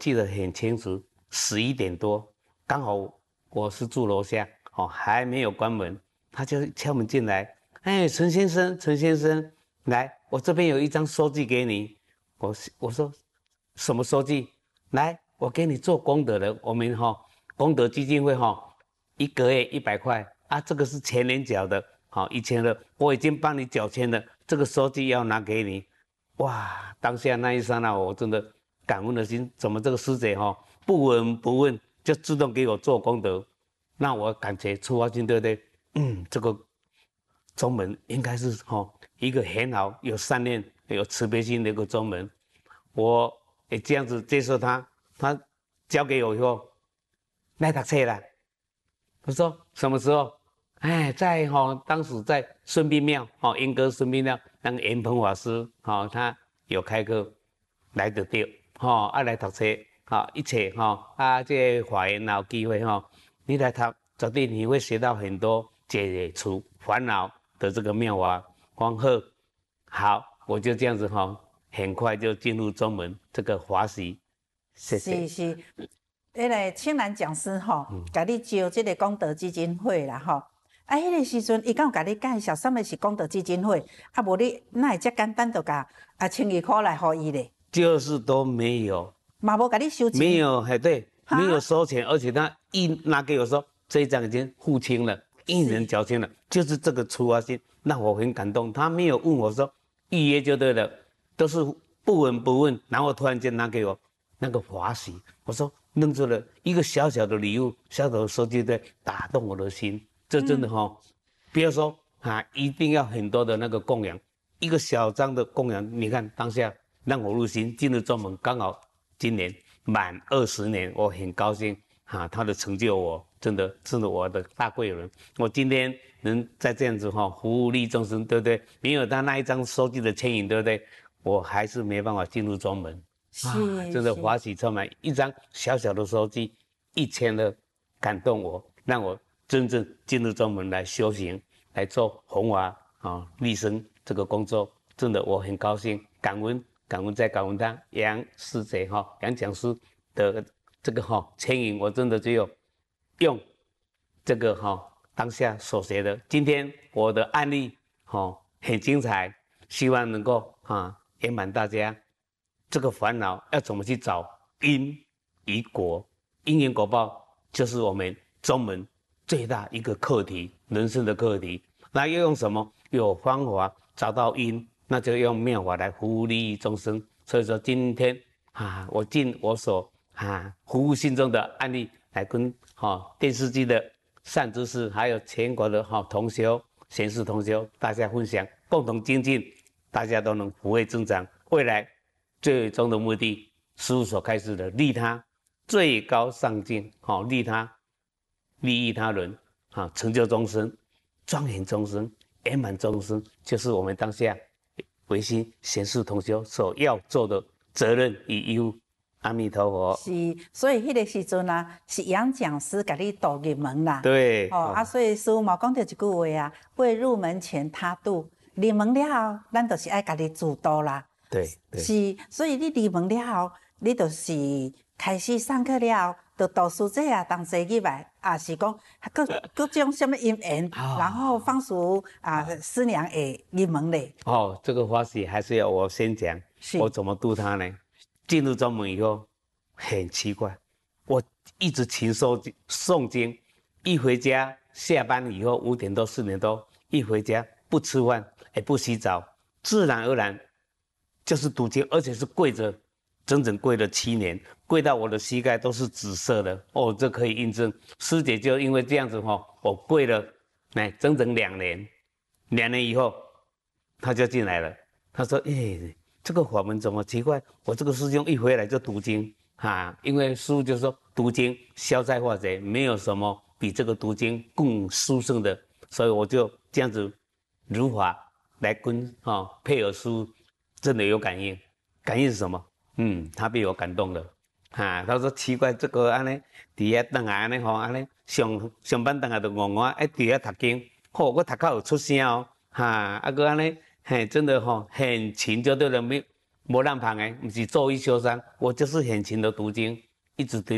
记得很清楚，11点多，刚好我是住楼下，还没有关门，他就敲门进来，哎，陈先生，陈先生，来，我这边有一张收据给你。我说什么收据？来，我给你做功德的，我们功德基金会1个月100块啊，这个是前年缴的，以前的我已经帮你缴钱了，这个收据要拿给你。哇，当下那一刹那，我真的感恩的心，怎么这个师姐不闻不问就自动给我做功德，那我感觉出发心对不对？这个宗门应该是一个很好、有善念、有慈悲心的一个宗门。我也这样子接受他，他交给我以后，来读册啦。我说什么时候？哎，在当时在顺弼庙莺歌顺弼庙，那个圆鹏法师他有开课来得到来读册一切这个法缘有机会你来读，绝对你会学到很多解除烦恼的这个妙法方法。好，我就这样子很快就进入宗门这个法喜。谢谢。 是，那个青兰讲师甲你招这个功德基金会啦迄个时阵，伊敢有甲你介绍什么是功德基金会？啊，无你哪会遮简单就甲1200块来互伊咧？ 就是都没有， 嘛无甲你收钱， 没有，对，没有收钱，而且他一拿给我说，这一张已经付清了，1人缴清了，就是这个出发心让我很感动。他没有问我说预约就对了，都是不闻不问，然后突然间拿给我那个华喜，我说弄出了一个小小的礼物，小小的收据在打动我的心。这真的不要说一定要很多的那个供养，一个小张的供养，你看当下让我入心，进入宗门，刚好今年满20年，我很高兴他的成就我真的是我的大贵人。我今天能在这样子服务利众生，对不对？没有他那一张收据的牵引，对不对？我还是没办法进入宗门。真的欢喜充满，一张小小的收据，1000的感动我，让我真正进入宗门来修行，来做弘法利生这个工作，真的我很高兴，感恩再感恩他杨师姐杨讲师的这个牵引，我真的只有用这个当下所学的。今天我的案例很精彩，希望能够圆满大家。这个烦恼要怎么去找因与果？因缘果报就是我们宗门最大一个课题，人生的课题。那要用什么？有方法找到因，那就用妙法来服务利益众生。所以说今天我尽我所服务心中的案例来跟电视机的善知识，还有全国的同修、贤士同修大家分享，共同精进，大家都能福慧增长。未来最终的目的，师父所开示的利他最高上进，利他利益他人，成就众生，庄严众生，圆满众生，就是我们当下唯心贤士同修所要做的责任与义务。阿弥陀佛。 是，所以迄个时阵是杨讲师甲你导入门啦。 对。 所以师父嘛讲到一句话未入门前他度，入门了后，咱就是爱家己自度啦。 对。 是，所以你入门了后，你就是开始上课了后，就导师姐同齐入来，是讲各种什么因缘，然后放属师娘会入门咧。 这个欢喜还是要我先讲，我怎么度他呢？进入宗门以后，很奇怪，我一直勤诵经，一回家下班以后5点多4点多，一回家不吃饭也不洗澡，自然而然就是读经，而且是跪着，整整跪了7年，跪到我的膝盖都是紫色的。这可以印证。师姐就因为这样子我跪了整整2年，2年以后，她就进来了。她说：“这个法门怎么奇怪？我这个师兄一回来就读经因为师父就说读经消灾化解，没有什么比这个读经更殊胜的，所以我就这样子如法来跟配合师父，真的有感应。感应是什么？他被我感动了他说奇怪，这个安尼底下等下安尼安尼上班等下就戆戆底下读经，我读到有出声个安尼。”真的很勤就对了， 无人旁的，不是咒语修山，我就是很勤的读经，一直